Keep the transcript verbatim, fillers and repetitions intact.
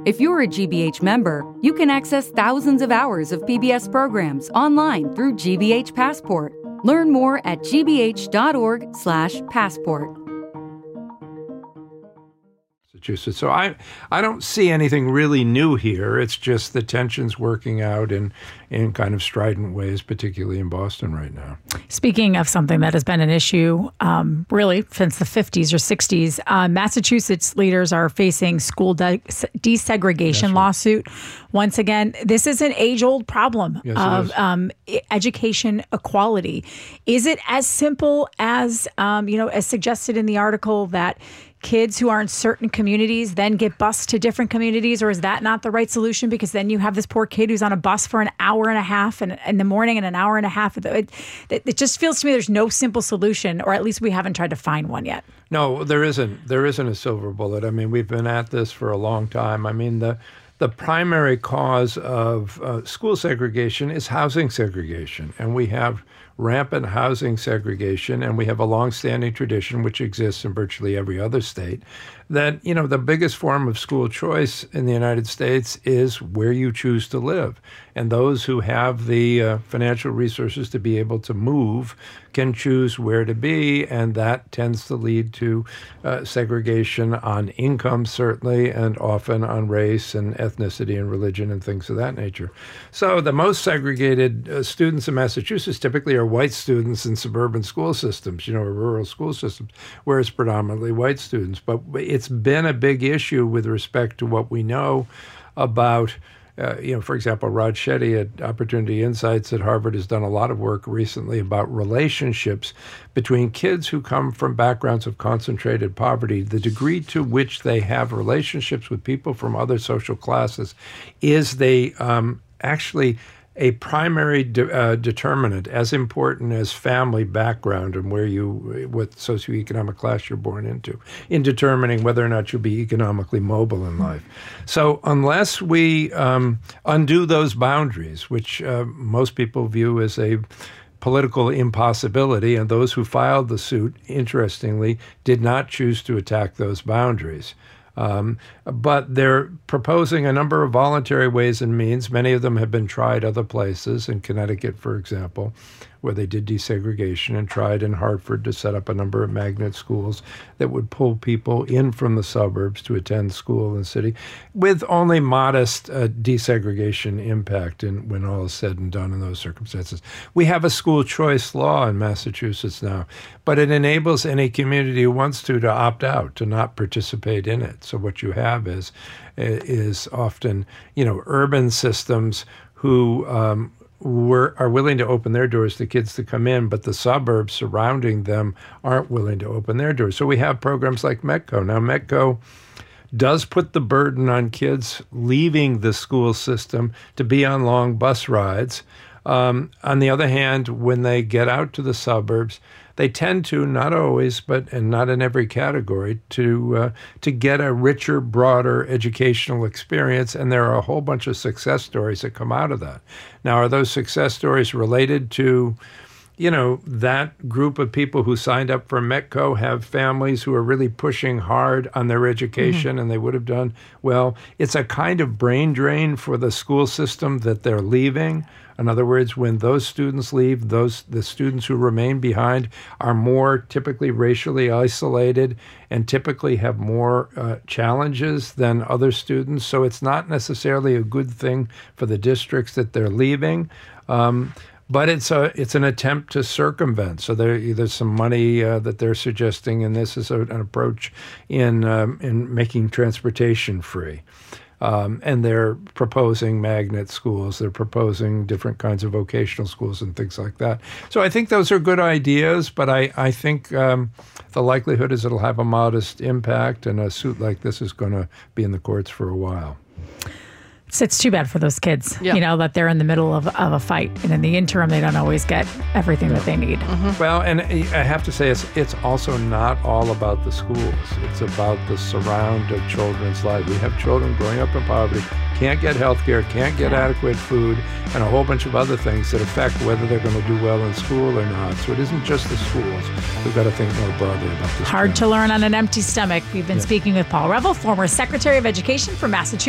If you're a G B H member, you can access thousands of hours of P B S programs online through G B H Passport. Learn more at g b h dot org slash passport. Massachusetts. So I, I don't see anything really new here. It's just the tensions working out in, in kind of strident ways, particularly in Boston right now. Speaking of something that has been an issue um, really since the fifties or sixties, uh, Massachusetts leaders are facing school de- desegregation right. lawsuit. Once again, this is an age-old problem yes, of um, education equality. Is it as simple as, um, you know, as suggested in the article that kids who are in certain communities then get bused to different communities, or is that not the right solution? Because then you have this poor kid who's on a bus for an hour and a half in, in the morning and an hour and a half. It, it, it just feels to me there's no simple solution, or at least we haven't tried to find one yet. No, there isn't. There isn't a silver bullet. I mean, we've been at this for a long time. I mean, the the primary cause of uh, school segregation is housing segregation, and we have rampant housing segregation, and we have a longstanding tradition, which exists in virtually every other state, that, you know, the biggest form of school choice in the United States is where you choose to live. And those who have the uh, financial resources to be able to move can choose where to be, and that tends to lead to uh, segregation on income, certainly, and often on race and ethnicity and religion and things of that nature. So the most segregated uh, students in Massachusetts typically are white students in suburban school systems, you know, or rural school systems, where it's predominantly white students. But it's been a big issue with respect to what we know about Uh, you know, for example, Rod Shetty at Opportunity Insights at Harvard has done a lot of work recently about relationships between kids who come from backgrounds of concentrated poverty. The degree to which they have relationships with people from other social classes is they um, actually a primary de- uh, determinant, as important as family background and where you, what socioeconomic class you're born into, in determining whether or not you'll be economically mobile in life. So unless we um, undo those boundaries, which uh, most people view as a political impossibility, and those who filed the suit, interestingly, did not choose to attack those boundaries. Um, but they're proposing a number of voluntary ways and means. Many of them have been tried other places, in Connecticut, for example, where they did desegregation, and tried in Hartford to set up a number of magnet schools that would pull people in from the suburbs to attend school in the city, with only modest uh, desegregation impact in, when all is said and done in those circumstances. We have a school choice law in Massachusetts now, but it enables any community who wants to to opt out, to not participate in it. So what you have is, is often, you know, urban systems who um, Were, are willing to open their doors to kids to come in, but the suburbs surrounding them aren't willing to open their doors. So we have programs like METCO. Now, METCO does put the burden on kids leaving the school system to be on long bus rides. Um, on the other hand, when they get out to the suburbs, they tend to, not always, but and not in every category, to uh, to get a richer, broader educational experience. And there are a whole bunch of success stories that come out of that. Now, are those success stories related to, you know, that group of people who signed up for METCO have families who are really pushing hard on their education, mm-hmm. and they would have done well? It's a kind of brain drain for the school system that they're leaving. In other words, when those students leave, those the students who remain behind are more typically racially isolated and typically have more uh, challenges than other students. So it's not necessarily a good thing for the districts that they're leaving. Um, But it's a it's an attempt to circumvent. So there, there's some money uh, that they're suggesting, and this is a, an approach in um, in making transportation free. Um, and they're proposing magnet schools. They're proposing different kinds of vocational schools and things like that. So I think those are good ideas, but I, I think um, the likelihood is it'll have a modest impact, and a suit like this is going to be in the courts for a while. So it's too bad for those kids, yeah. you know, that they're in the middle of, of a fight. And in the interim, they don't always get everything yeah. that they need. Mm-hmm. Well, and I have to say, it's it's also not all about the schools. It's about the surround of children's lives. We have children growing up in poverty, can't get health care, can't get yeah. adequate food, and a whole bunch of other things that affect whether they're going to do well in school or not. So it isn't just the schools. We've got to think more broadly about this. Hard to learn on an empty stomach. We've been yeah. speaking with Paul Reville, former Secretary of Education for Massachusetts.